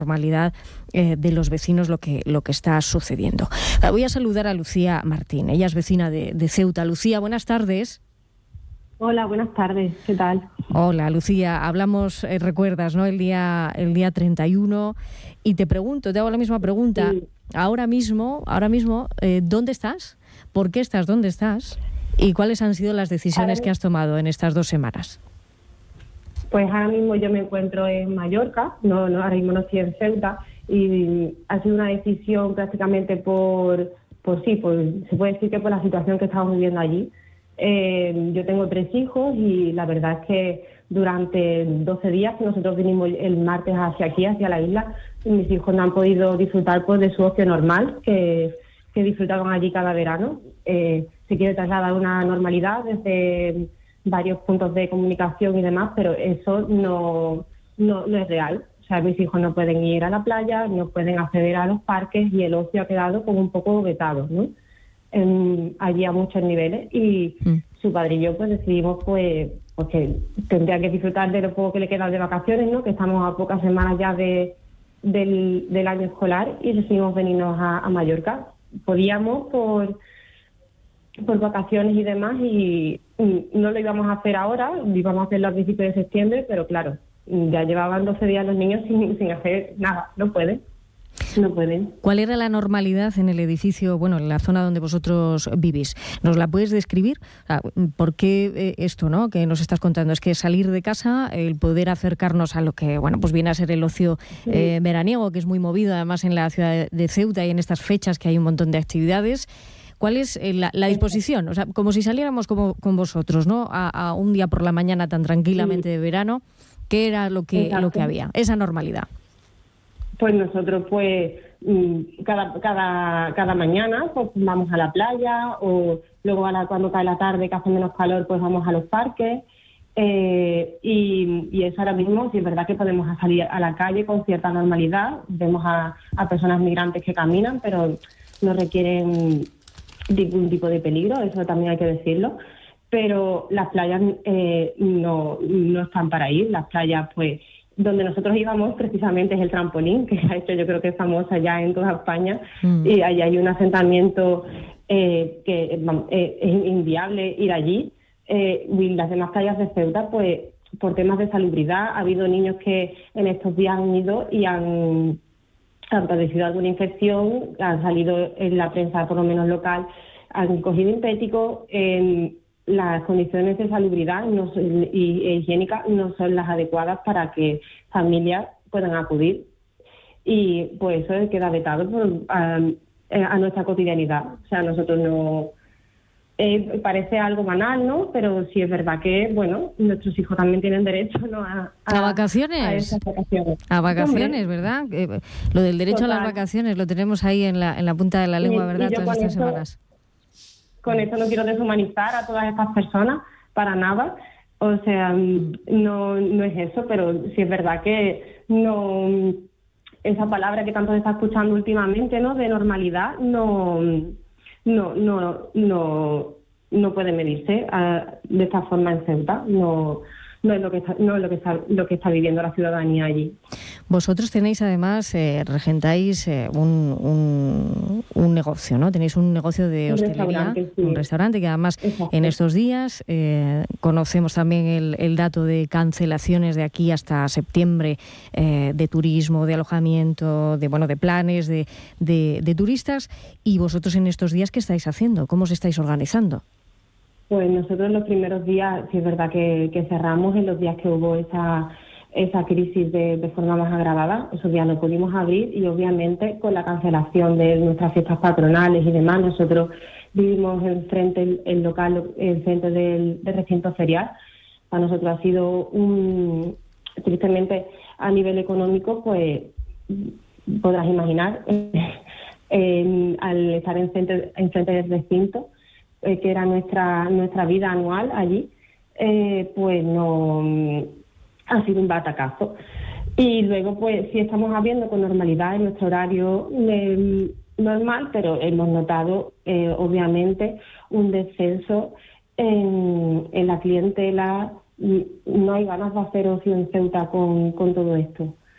normalidad de los vecinos lo que está sucediendo. Voy a saludar a Lucía Martín, ella es vecina de Ceuta. Lucía, buenas tardes. Hola, buenas tardes, ¿qué tal? Hola, Lucía, hablamos, recuerdas, ¿no? El día 31, y te hago la misma pregunta. Sí. Ahora mismo, ¿dónde estás? ¿Por qué estás donde estás? ¿Y cuáles han sido las decisiones que has tomado en estas 2 semanas? Pues ahora mismo yo me encuentro en Mallorca, ahora mismo no estoy en Ceuta, y ha sido una decisión prácticamente se puede decir que por la situación que estamos viviendo allí. Yo tengo 3 hijos y la verdad es que durante 12 días que nosotros vinimos el martes hacia aquí, hacia la isla, mis hijos no han podido disfrutar de su ocio normal que disfrutaban allí cada verano. Se quiere trasladar una normalidad desde varios puntos de comunicación y demás, pero eso no es real. O sea, mis hijos no pueden ir a la playa, no pueden acceder a los parques y el ocio ha quedado como un poco vetado, ¿no? Allí a muchos niveles, y su padre y yo pues decidimos que tendría que disfrutar de lo poco que le queda de vacaciones, ¿no? Que estamos a pocas semanas ya del año escolar, y decidimos venirnos a Mallorca. Podíamos por vacaciones y demás, y no lo íbamos a hacer ahora, íbamos a hacerlo a principios de septiembre, pero claro, ya llevaban 12 días los niños sin hacer nada, no pueden. ¿Cuál era la normalidad en el edificio, en la zona donde vosotros vivís? ¿Nos la puedes describir? ¿Por qué esto, ¿no?, que nos estás contando? Es que salir de casa, el poder acercarnos a lo que, pues viene a ser el ocio veraniego, que es muy movido además en la ciudad de Ceuta y en estas fechas que hay un montón de actividades. ¿Cuál es la disposición? O sea, como si saliéramos con vosotros, ¿no?, a un día por la mañana tan tranquilamente de verano. ¿Qué era lo que había? Esa normalidad. Pues nosotros, cada mañana pues vamos a la playa, o luego cuando cae la tarde, que hace menos calor, pues vamos a los parques. Y eso ahora mismo, sí es verdad que podemos salir a la calle con cierta normalidad. Vemos a personas migrantes que caminan, pero no requieren ningún tipo de peligro, eso también hay que decirlo. Pero las playas no están para ir. Las playas, pues, donde nosotros íbamos precisamente es el Trampolín, que ha hecho, yo creo que es famosa ya en toda España, y ahí hay un asentamiento que es inviable ir allí. Y las demás playas de Ceuta, pues, por temas de salubridad, ha habido niños que en estos días han ido y han padecido alguna infección, han salido en la prensa, por lo menos local, han cogido impéticos. Las condiciones de salubridad y higiénica no son las adecuadas para que familias puedan acudir, y pues eso queda vetado a nuestra cotidianidad. O sea, nosotros no... parece algo banal, ¿no? Pero sí es verdad que, nuestros hijos también tienen derecho, ¿no?, a vacaciones. A esas vacaciones. A vacaciones, ¿verdad? Lo del derecho a las vacaciones lo tenemos ahí en la punta de la lengua, ¿verdad? Todas estas semanas. Con esto no quiero deshumanizar a todas estas personas, para nada. O sea, no es eso, pero sí es verdad que no, esa palabra que tanto se está escuchando últimamente, ¿no?, de normalidad, no puede medirse de esta forma en Ceuta. No es lo que está viviendo la ciudadanía allí. Vosotros tenéis además, regentáis un negocio, ¿no? Tenéis un negocio de hostelería, un restaurante que además en estos días conocemos también el dato de cancelaciones de aquí hasta septiembre, de turismo, de alojamiento, de planes de turistas. Y vosotros en estos días, ¿qué estáis haciendo? ¿Cómo os estáis organizando? Pues nosotros los primeros días, sí es verdad que cerramos en los días que hubo esa crisis de forma más agravada. Esos días no pudimos abrir, y obviamente con la cancelación de nuestras fiestas patronales y demás, nosotros vivimos enfrente del recinto ferial. Para nosotros ha sido tristemente, a nivel económico, pues podrás imaginar, al estar enfrente del recinto, que era nuestra vida anual allí, pues no ha sido un batacazo. Y luego, pues sí estamos abriendo con normalidad en nuestro horario normal, pero hemos notado obviamente un descenso en la clientela. No hay ganas de hacer ocio en Ceuta con todo esto.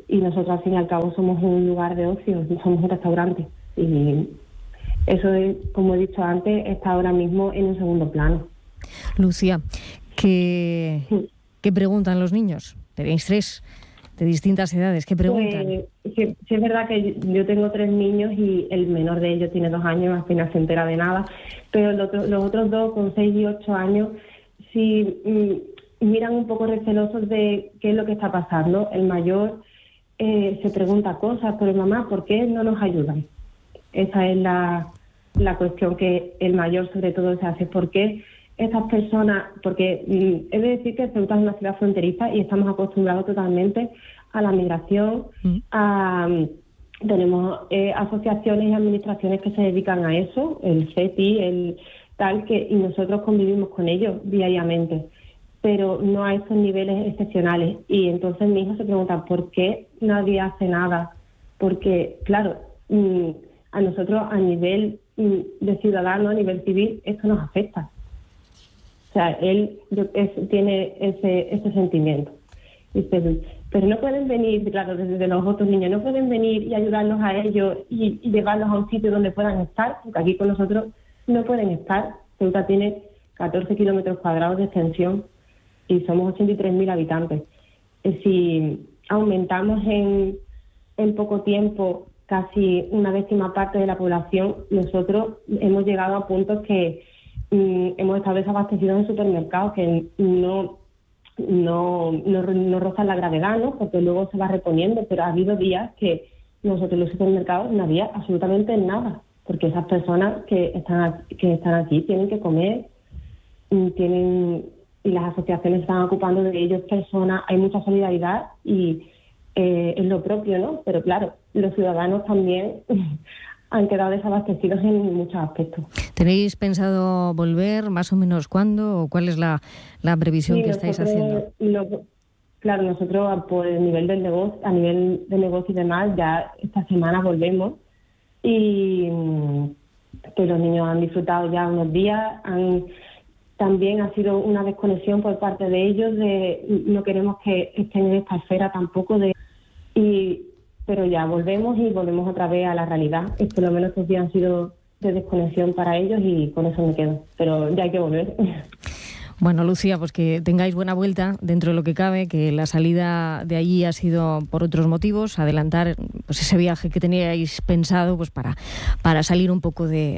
y nosotros al fin y al cabo somos un lugar de ocio, somos un restaurante. Y eso, como he dicho antes, está ahora mismo en un segundo plano. Lucía, ¿qué preguntan los niños? Tenéis 3 de distintas edades, ¿qué preguntan? Sí, es verdad que yo tengo 3 niños y el menor de ellos tiene 2 años, apenas se entera de nada, pero los otros 2 con 6 y 8 años sí miran un poco recelosos de qué es lo que está pasando. El mayor se pregunta cosas, pero mamá, ¿por qué no nos ayudan? Esa es la cuestión que el mayor sobre todo se hace. ¿Por qué estas personas? Porque he de decir que Ceuta es una ciudad fronteriza y estamos acostumbrados totalmente a la migración. Tenemos asociaciones y administraciones que se dedican a eso, el CETI, y nosotros convivimos con ellos diariamente, pero no a esos niveles excepcionales. Y entonces mi hijo se pregunta, ¿por qué nadie hace nada? Porque, claro, a nosotros a nivel de ciudadano, a nivel civil, esto nos afecta. O sea, él tiene ese sentimiento. Dice, pero no pueden venir, claro, desde los otros niños, no pueden venir y ayudarlos a ellos y llevarlos a un sitio donde puedan estar, porque aquí con nosotros no pueden estar. Ceuta tiene 14 kilómetros cuadrados de extensión y somos 83.000 habitantes. Si aumentamos en poco tiempo casi una 10ª parte de la población, nosotros hemos llegado a puntos que hemos estado desabastecidos en supermercados que no rozan la gravedad, ¿no? Porque luego se va reponiendo, pero ha habido días que nosotros en los supermercados no había absolutamente nada, porque esas personas que están aquí tienen que comer, y las asociaciones están ocupando de ellos personas, hay mucha solidaridad y es lo propio, ¿no? Pero claro, los ciudadanos también han quedado desabastecidos en muchos aspectos. ¿Tenéis pensado volver más o menos cuándo o cuál es la previsión que estáis haciendo? Claro, nosotros por el nivel del negocio, a nivel de negocio y demás, ya esta semana volvemos y que los niños han disfrutado ya unos días, también ha sido una desconexión por parte de ellos, no queremos que estén en esta esfera tampoco pero ya volvemos y volvemos otra vez a la realidad. Por lo menos estos días han sido de desconexión para ellos y con eso me quedo, pero ya hay que volver. Bueno, Lucía, pues que tengáis buena vuelta dentro de lo que cabe, que la salida de allí ha sido por otros motivos, adelantar pues ese viaje que teníais pensado pues para salir un poco de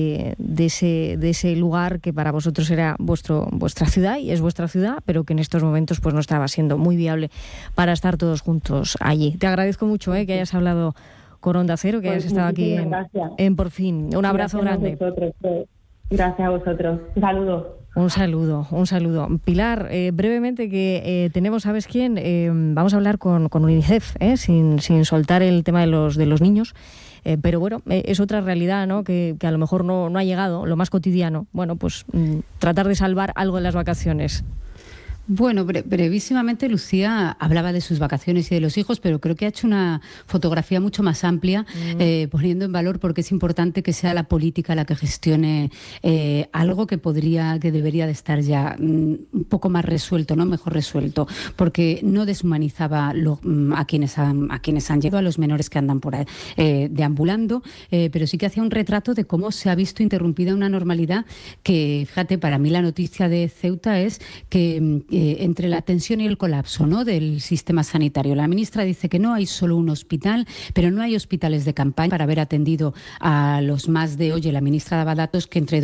ese lugar que para vosotros era vuestra ciudad y es vuestra ciudad, pero que en estos momentos pues no estaba siendo muy viable para estar todos juntos allí. Te agradezco mucho que hayas hablado con Onda Cero, que hayas estado aquí en Por Fin. Un abrazo grande. Gracias a vosotros. Un saludo. Un saludo. Pilar, brevemente que tenemos, ¿sabes quién? Vamos a hablar con UNICEF, sin soltar el tema de los niños. Pero bueno, es otra realidad, ¿no? Que a lo mejor no ha llegado, lo más cotidiano. Bueno, pues tratar de salvar algo de las vacaciones. Bueno, brevísimamente Lucía hablaba de sus vacaciones y de los hijos, pero creo que ha hecho una fotografía mucho más amplia, poniendo en valor porque es importante que sea la política la que gestione algo que debería de estar ya un poco más resuelto, ¿no? Mejor resuelto, porque no deshumanizaba a quienes han llegado, a los menores que andan por ahí deambulando, pero sí que hacía un retrato de cómo se ha visto interrumpida una normalidad que, fíjate, para mí la noticia de Ceuta es que entre la tensión y el colapso, ¿no?, del sistema sanitario. La ministra dice que no hay solo un hospital, pero no hay hospitales de campaña para haber atendido a los más de... Oye, la ministra daba datos que entre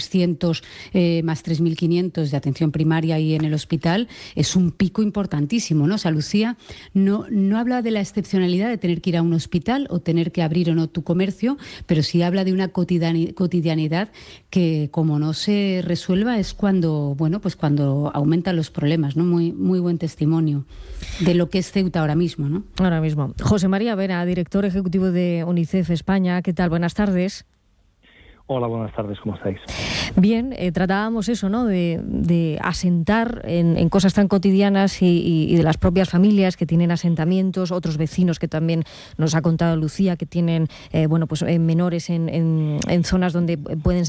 2.300 más 3.500 de atención primaria y en el hospital es un pico importantísimo, ¿no? O sea, Lucía no habla de la excepcionalidad de tener que ir a un hospital o tener que abrir o no tu comercio, pero sí habla de una cotidianidad que, como no se resuelva, es cuando aumentan los problemas, ¿no? Muy, muy buen testimonio de lo que es Ceuta ahora mismo, ¿no? Ahora mismo. José María Vera, director ejecutivo de UNICEF España. ¿Qué tal? Buenas tardes. Hola, buenas tardes, ¿cómo estáis? Bien, tratábamos eso, ¿no? De asentar en cosas tan cotidianas y de las propias familias que tienen asentamientos, otros vecinos que también nos ha contado Lucía, que tienen menores en zonas donde pueden